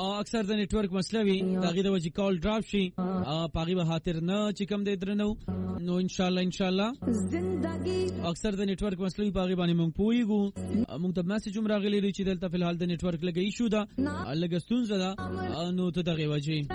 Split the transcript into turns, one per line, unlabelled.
اکثر د نیټورک مسله وي دغه د وجې کال ډراپ شي پاغي به خاطر نه چې کم دې درنو نو ان شاء الله اکثر د نیټورک مسله وي پاغي باندې مونږ پويګو مونږ ته میسج هم راغلی دی چې دلته فلحال د نیټورک لګی شو دا لګستون زدا نو ته دغه وجې